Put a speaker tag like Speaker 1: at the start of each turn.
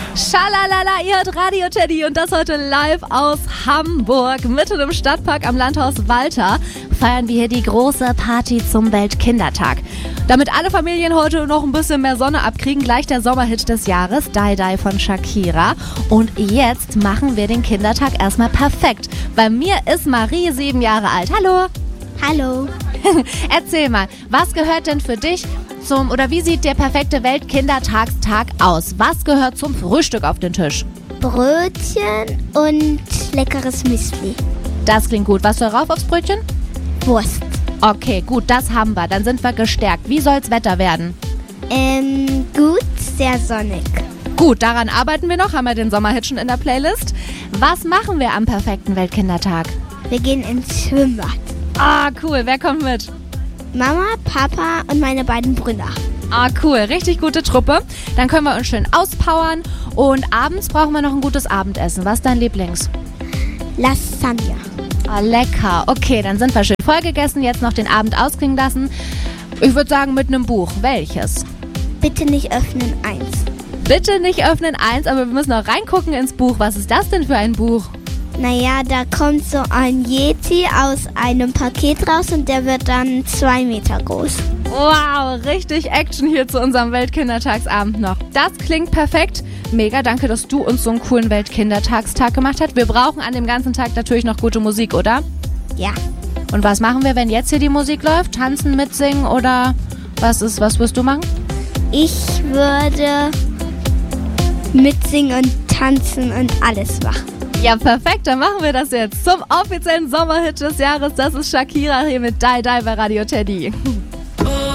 Speaker 1: Schalalala, ihr hört Radio Teddy und das heute live aus Hamburg. Mitten im Stadtpark am Landhaus Walter feiern wir hier die große Party zum Weltkindertag. Damit alle Familien heute noch ein bisschen mehr Sonne abkriegen, gleich der Sommerhit des Jahres, Die Die von Shakira. Und jetzt machen wir den Kindertag erstmal perfekt. Bei mir ist Marie 7 Jahre alt. Hallo.
Speaker 2: Hallo.
Speaker 1: Erzähl mal, was gehört denn für dich oder wie sieht der perfekte Weltkindertagstag aus? Was gehört zum Frühstück auf den Tisch?
Speaker 2: Brötchen und leckeres Müsli.
Speaker 1: Das klingt gut. Was soll rauf aufs Brötchen?
Speaker 2: Wurst.
Speaker 1: Okay, gut, das haben wir. Dann sind wir gestärkt. Wie soll's Wetter werden?
Speaker 2: Gut, sehr sonnig.
Speaker 1: Gut, daran arbeiten wir noch. Haben wir den Sommerhit schon in der Playlist. Was machen wir am perfekten Weltkindertag?
Speaker 2: Wir gehen ins Schwimmbad.
Speaker 1: Ah, cool. Wer kommt mit?
Speaker 2: Mama, Papa und meine beiden Brüder.
Speaker 1: Ah, cool. Richtig gute Truppe. Dann können wir uns schön auspowern. Und abends brauchen wir noch ein gutes Abendessen. Was ist dein Lieblings?
Speaker 2: Lasagne.
Speaker 1: Ah, lecker. Okay, dann sind wir schön voll gegessen. Jetzt noch den Abend ausklingen lassen. Ich würde sagen mit einem Buch. Welches?
Speaker 2: Bitte nicht öffnen 1.
Speaker 1: Bitte nicht öffnen 1, aber wir müssen auch reingucken ins Buch. Was ist das denn für ein Buch?
Speaker 2: Naja, da kommt so ein Yeti aus einem Paket raus und der wird dann 2 Meter groß.
Speaker 1: Wow, richtig Action hier zu unserem Weltkindertagsabend noch. Das klingt perfekt. Mega, danke, dass du uns so einen coolen Weltkindertagstag gemacht hast. Wir brauchen an dem ganzen Tag natürlich noch gute Musik, oder?
Speaker 2: Ja.
Speaker 1: Und was machen wir, wenn jetzt hier die Musik läuft? Tanzen, mitsingen oder was wirst du machen?
Speaker 2: Ich würde mitsingen und tanzen und alles machen.
Speaker 1: Ja, perfekt, dann machen wir das jetzt zum offiziellen Sommerhit des Jahres. Das ist Shakira hier mit Die Die bei Radio Teddy.